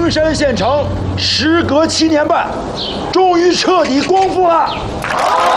灵山县城时隔7年半，终于彻底光复了。